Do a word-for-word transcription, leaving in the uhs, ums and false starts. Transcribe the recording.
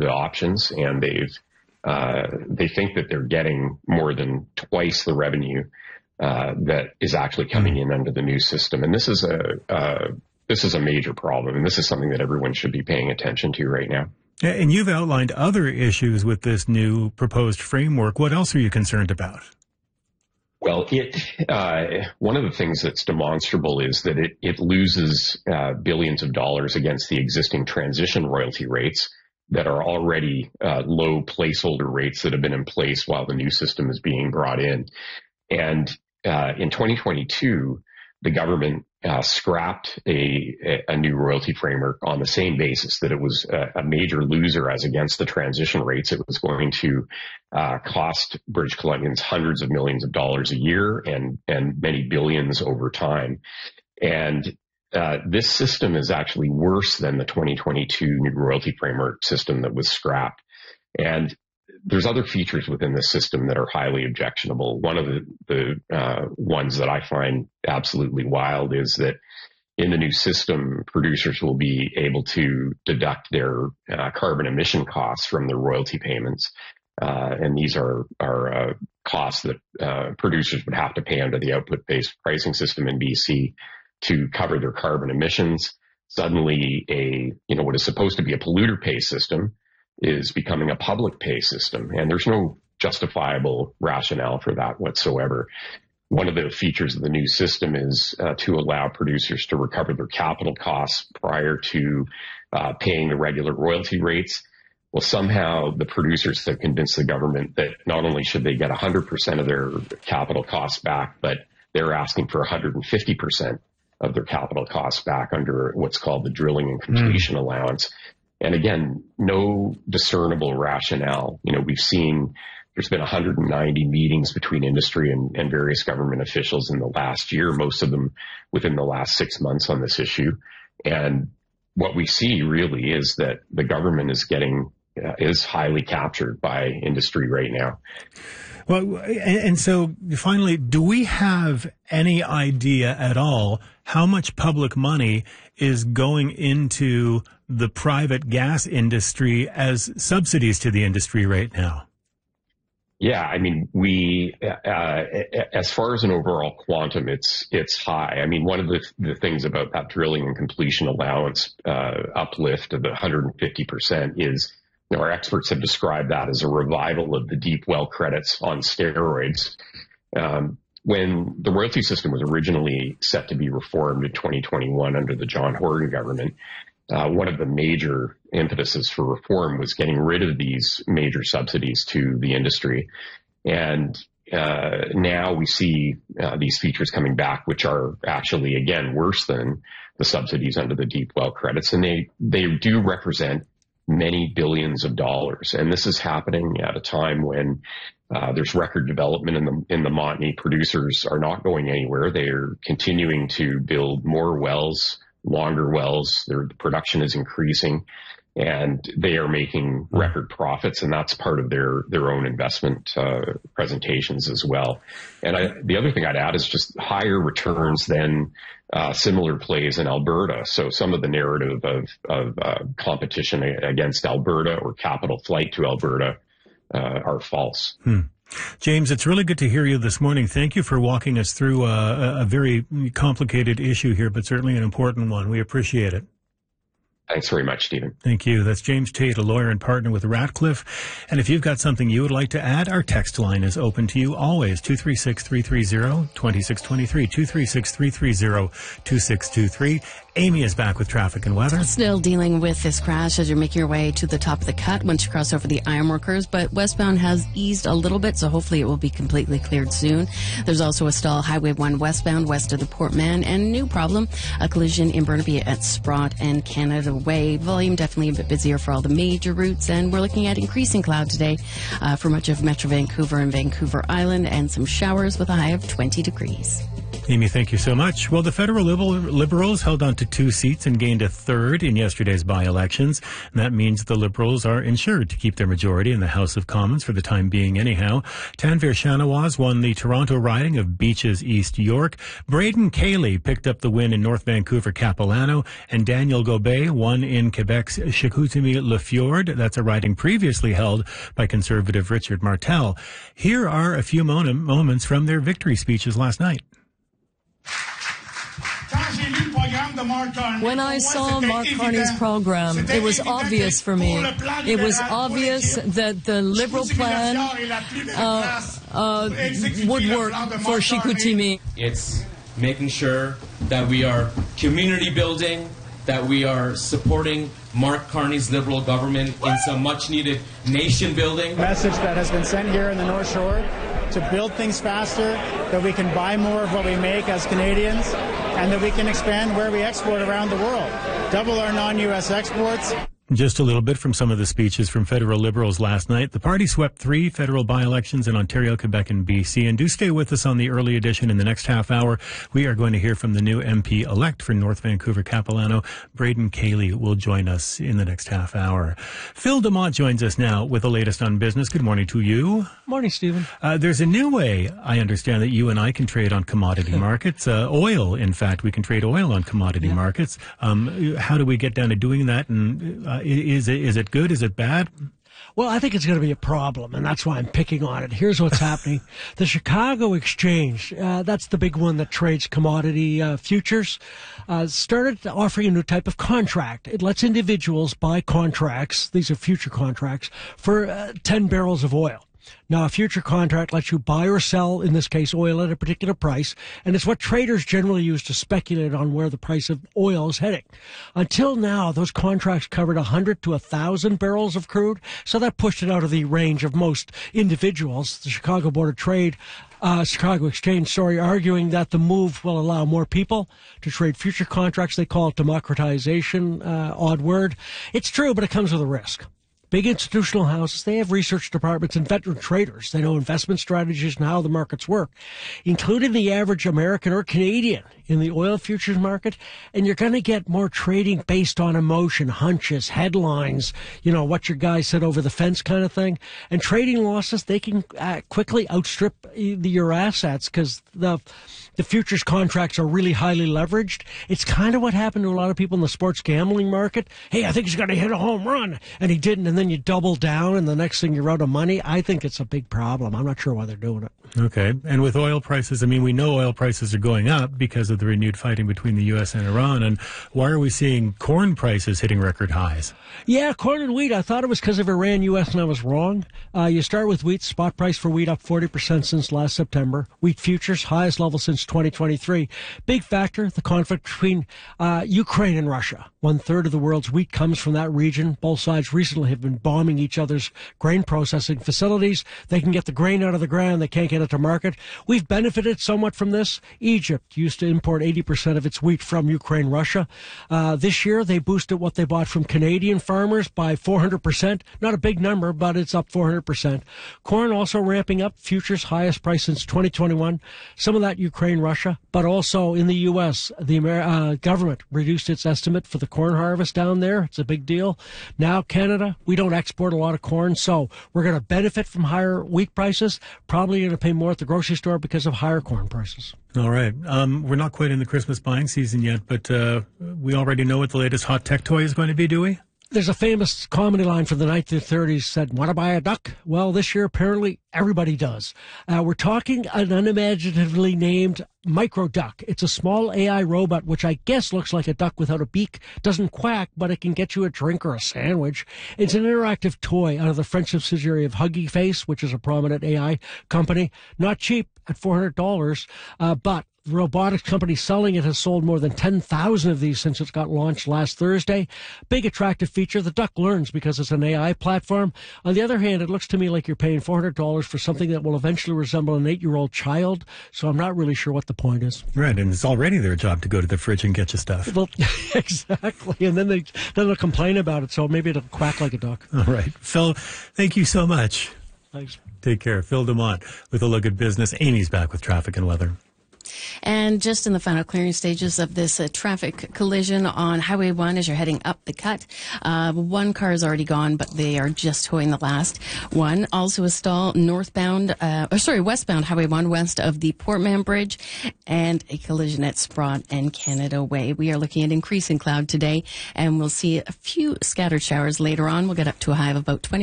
the options, and they've uh, they think that they're getting more than twice the revenue uh, that is actually coming in under the new system. And this is a uh, this is a major problem, and this is something that everyone should be paying attention to right now. And you've outlined other issues with this new proposed framework. What else are you concerned about? Well, it uh, one of the things that's demonstrable is that it, it loses uh, billions of dollars against the existing transition royalty rates that are already uh, low placeholder rates that have been in place while the new system is being brought in. And uh, in twenty twenty-two, the government uh, scrapped a, a new royalty framework on the same basis that it was a, a major loser as against the transition rates. It was going to uh, cost British Columbians hundreds of millions of dollars a year and, and many billions over time. And uh, this system is actually worse than the twenty twenty-two new royalty framework system that was scrapped. And there's other features within the system that are highly objectionable. One of the, the uh, ones that I find absolutely wild is that in the new system, producers will be able to deduct their uh, carbon emission costs from their royalty payments. Uh, and these are, are uh, costs that uh, producers would have to pay under the output-based pricing system in B C to cover their carbon emissions. Suddenly, a you know what is supposed to be a polluter pay system is becoming a public pay system, and there's no justifiable rationale for that whatsoever. One of the features of the new system is uh, to allow producers to recover their capital costs prior to uh, paying the regular royalty rates. Well, somehow the producers have convinced the government that not only should they get one hundred percent of their capital costs back, but they're asking for one hundred fifty percent of their capital costs back under what's called the drilling and completion mm. allowance. And again, no discernible rationale. You know, we've seen there's been one hundred ninety meetings between industry and, and various government officials in the last year, most of them within the last six months on this issue. And what we see really is that the government is getting, uh, is highly captured by industry right now. Well, and, and so finally, do we have any idea at all how much public money is going into the private gas industry as subsidies to the industry right now? Yeah, I mean, we, uh, as far as an overall quantum, it's it's high. I mean, one of the, the things about that drilling and completion allowance uh, uplift of the one hundred fifty percent is, you know, our experts have described that as a revival of the deep well credits on steroids. Um, when the royalty system was originally set to be reformed in twenty twenty-one under the John Horgan government, Uh, one of the major impetuses for reform was getting rid of these major subsidies to the industry. And uh, now we see uh, these features coming back, which are actually, again, worse than the subsidies under the deep well credits. And they, they do represent many billions of dollars. And this is happening at a time when uh, there's record development in the, in the Montney. Producers are not going anywhere. They're continuing to build more wells, longer wells. Their production is increasing, and they are making record profits, and that's part of their their own investment uh, presentations as well. And I, the other thing I'd add is just higher returns than uh, similar plays in Alberta. So some of the narrative of of uh, competition against Alberta or capital flight to Alberta uh, are false. Hmm. James, it's really good to hear you this morning. Thank you for walking us through a, a very complicated issue here, but certainly an important one. We appreciate it. Thanks very much, Stephen. Thank you. That's James Tate, a lawyer and partner with Ratcliffe. And if you've got something you would like to add, our text line is open to you always. two three six, three three zero, two six two three, two three six, three three zero, two six two three. Amy is back with traffic and weather. Still dealing with this crash as you're making your way to the top of the cut once you cross over the ironworkers, but westbound has eased a little bit, so hopefully it will be completely cleared soon. There's also a stall Highway one westbound west of the Port Mann, and new problem, a collision in Burnaby at Sprott and Canada Way. Volume definitely a bit busier for all the major routes, and we're looking at increasing cloud today uh, for much of Metro Vancouver and Vancouver Island, and some showers with a high of twenty degrees. Amy, thank you so much. Well, the federal Liberals held on to two seats and gained a third in yesterday's by-elections. And that means the Liberals are insured to keep their majority in the House of Commons for the time being anyhow. Tanvir Shanawaz won the Toronto riding of Beaches East York. Braden Cayley picked up the win in North Vancouver Capilano. And Daniel Gobet won in Quebec's Chicoutimi-Le-Fjord. That's a riding previously held by Conservative Richard Martel. Here are a few mon- moments from their victory speeches last night. When I saw Mark Carney's program, it was obvious for me. It was obvious that the Liberal plan uh, uh, would work for Chicoutimi. It's making sure that we are community building, that we are supporting Mark Carney's Liberal government in some much-needed nation building. Message that has been sent here in the North Shore to build things faster, that we can buy more of what we make as Canadians, and that we can expand where we export around the world. Double our non-U S exports. Just a little bit from some of the speeches from federal Liberals last night. The party swept three federal by-elections in Ontario, Quebec, and B C. And do stay with us on the early edition in the next half hour. We are going to hear from the new M P-elect for North Vancouver Capilano. Braden Cayley will join us in the next half hour. Phil DeMont joins us now with the latest on business. Good morning to you. Morning, Stephen. Uh, there's a new way, I understand, that you and I can trade on commodity markets. Uh, oil, in fact, we can trade oil on commodity yeah. markets. Um, how do we get down to doing that? And uh, is it is it good? Is it bad? Well, I think it's going to be a problem, and that's why I'm picking on it. Here's what's happening. The Chicago Exchange, uh, that's the big one that trades commodity uh, futures, uh, started offering a new type of contract. It lets individuals buy contracts, these are future contracts, for uh, ten barrels of oil. Now, a future contract lets you buy or sell, in this case, oil at a particular price, and it's what traders generally use to speculate on where the price of oil is heading. Until now, those contracts covered one hundred to one thousand barrels of crude, so that pushed it out of the range of most individuals. The Chicago Board of Trade, uh, Chicago Exchange, sorry, arguing that the move will allow more people to trade future contracts. They call it democratization, uh, odd word. It's true, but it comes with a risk. Big institutional houses, they have research departments and veteran traders. They know investment strategies and how the markets work, including the average American or Canadian in the oil futures market. And you're going to get more trading based on emotion, hunches, headlines, you know, what your guy said over the fence kind of thing. And trading losses, they can uh, quickly outstrip the, your assets because the the futures contracts are really highly leveraged. It's kind of what happened to a lot of people in the sports gambling market. Hey, I think he's going to hit a home run, and he didn't, and then you double down, and the next thing you're out of money. I think it's a big problem. I'm not sure why they're doing it. Okay. And with oil prices, I mean, we know oil prices are going up because of the renewed fighting between the U S and Iran. And why are we seeing corn prices hitting record highs? Yeah, corn and wheat. I thought it was because of Iran, U S, and I was wrong. Uh, you start with wheat. Spot price for wheat up forty percent since last September. Wheat futures, highest level since twenty twenty-three. Big factor, the conflict between uh, Ukraine and Russia. One third of the world's wheat comes from that region. Both sides recently have been bombing each other's grain processing facilities. They can get the grain out of the ground. They can't get it to market. We've benefited somewhat from this. Egypt used to import eighty percent of its wheat from Ukraine, Russia. Uh, this year, they boosted what they bought from Canadian farmers by four hundred percent. Not a big number, but it's up four hundred percent. Corn also ramping up. Futures highest price since twenty twenty-one. Some of that Ukraine, Russia, but also in the U S, the Amer- uh, government reduced its estimate for the corn harvest down there. It's a big deal. Now, Canada, we don't export a lot of corn, so we're going to benefit from higher wheat prices. Probably going to pay more at the grocery store because of higher corn prices. All right. Um, we're not quite in the Christmas buying season yet, but uh, we already know what the latest hot tech toy is going to be, do we? There's a famous comedy line from the nineteen thirties said, want to buy a duck? Well, this year, apparently, everybody does. Uh, we're talking an unimaginatively named Micro Duck. It's a small A I robot, which I guess looks like a duck without a beak. Doesn't quack, but it can get you a drink or a sandwich. It's an interactive toy out of the French subsidiary of Huggy Face, which is a prominent A I company. Not cheap at four hundred dollars, uh, but the robotics company selling it has sold more than ten thousand of these since it got launched last Thursday. Big attractive feature. The duck learns because it's an A I platform. On the other hand, it looks to me like you're paying four hundred dollars for something that will eventually resemble an eight-year-old child. So I'm not really sure what the point is. Right, and it's already their job to go to the fridge and get you stuff. Well, exactly. And then, they, then they'll complain about it, so maybe it'll quack like a duck. All right. Phil, thank you so much. Thanks. Take care. Phil DeMont with a look at business. Amy's back with traffic and weather. And just in the final clearing stages of this uh, traffic collision on Highway one as you're heading up the cut. Uh, one car is already gone, but they are just towing the last one. Also a stall northbound, uh, or sorry, westbound Highway one west of the Portman Bridge, and a collision at Sprott and Canada Way. We are looking at increasing cloud today, and we'll see a few scattered showers later on. We'll get up to a high of about twenty